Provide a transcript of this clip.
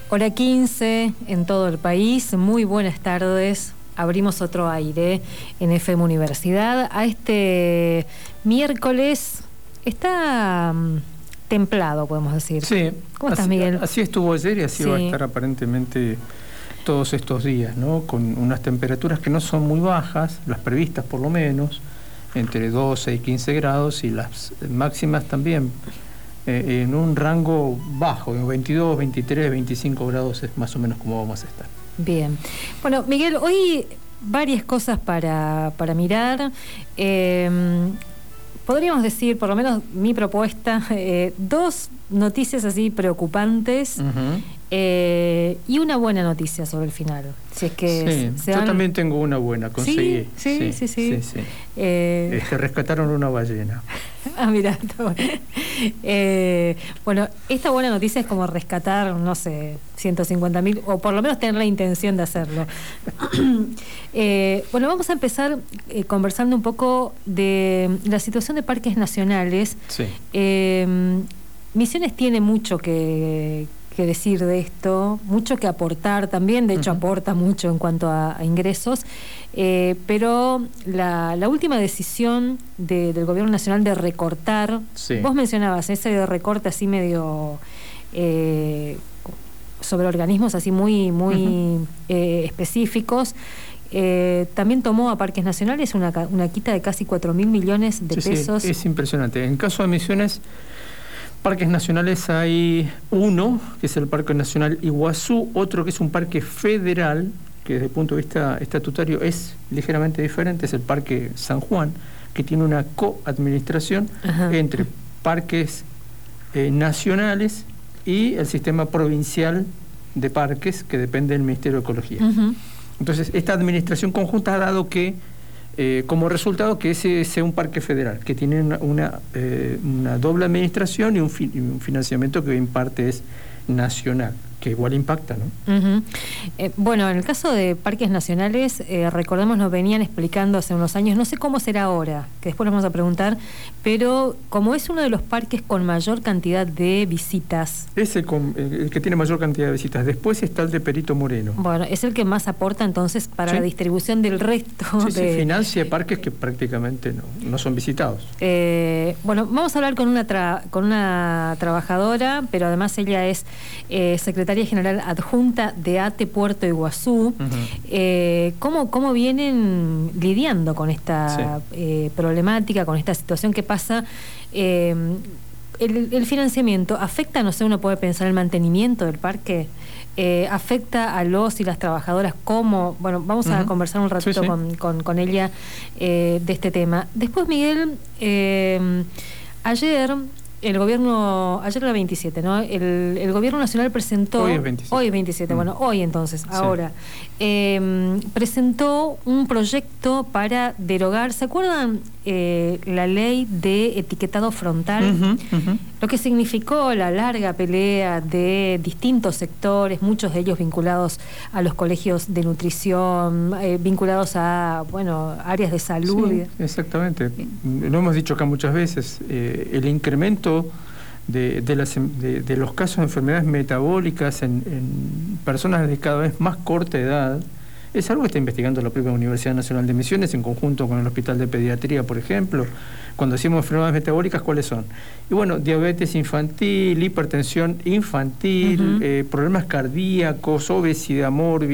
Hora 15 en todo el país. Muy buenas tardes. Abrimos otro aire en FM Universidad. A este miércoles está templado, podemos decir. Sí. ¿Cómo estás, Miguel? Así estuvo ayer y así sí. va a estar aparentemente todos estos días, ¿no? Con unas temperaturas que no son muy bajas, las previstas por lo menos, entre 12 y 15 grados, y las máximas también en un rango bajo, en 22, 23, 25 grados es más o menos como vamos a estar. Bien. Bueno, Miguel, hoy varias cosas para mirar. Podríamos decir, por lo menos mi propuesta, dos noticias así preocupantes y una buena noticia sobre el final. Si es que sí, yo también tengo una buena, conseguí. Sí. Rescataron una ballena. Mira, bueno, esta buena noticia es como rescatar, no sé, 150.000, o por lo menos tener la intención de hacerlo. Bueno, vamos a empezar conversando un poco de la situación de parques nacionales. Sí. Misiones tiene mucho que decir de esto, mucho que aportar también, de hecho aporta mucho en cuanto a ingresos, pero la última decisión del gobierno nacional de recortar, vos mencionabas ese recorte así medio sobre organismos así muy específicos. También tomó a parques nacionales una quita de casi 4.000 millones de pesos. Sí, es impresionante. En caso de Misiones, parques nacionales hay uno, que es el Parque Nacional Iguazú, otro que es un parque federal, que desde el punto de vista estatutario es ligeramente diferente, es el Parque San Juan, que tiene una coadministración entre parques nacionales y el sistema provincial de parques, que depende del Ministerio de Ecología. Entonces, esta administración conjunta ha dado que como resultado que ese sea un parque federal, que tiene una doble administración y un financiamiento que en parte es nacional, que igual impacta, ¿no? Bueno, en el caso de parques nacionales, recordemos, nos venían explicando hace unos años, no sé cómo será ahora, que después nos vamos a preguntar, pero como es uno de los parques con mayor cantidad de visitas. Es el que tiene mayor cantidad de visitas. Después está el de Perito Moreno. Bueno, es el que más aporta entonces para la distribución del resto. Se financia parques que prácticamente no son visitados. Bueno, vamos a hablar con una trabajadora, pero además ella es secretaria general adjunta de ATE Puerto Iguazú. ¿Cómo vienen lidiando con esta problemática, con esta situación que pasa? El financiamiento afecta, no sé, uno puede pensar el mantenimiento del parque, afecta a los y las trabajadoras. ¿Cómo? Bueno, vamos a conversar un ratito con ella de este tema. Después, Miguel, ayer era 27, ¿no? El gobierno nacional presentó... Hoy es 27, bueno, hoy entonces, ahora. Presentó un proyecto para derogar, ¿se acuerdan? La ley de etiquetado frontal, lo que significó la larga pelea de distintos sectores, muchos de ellos vinculados a los colegios de nutrición, vinculados a, áreas de salud. Sí, exactamente. Lo hemos dicho acá muchas veces, el incremento de los casos de enfermedades metabólicas en personas de cada vez más corta edad es algo que está investigando la propia Universidad Nacional de Misiones en conjunto con el Hospital de Pediatría, por ejemplo. Cuando decimos enfermedades metabólicas, ¿cuáles son? Y bueno, diabetes infantil, hipertensión infantil, problemas cardíacos, obesidad mórbida.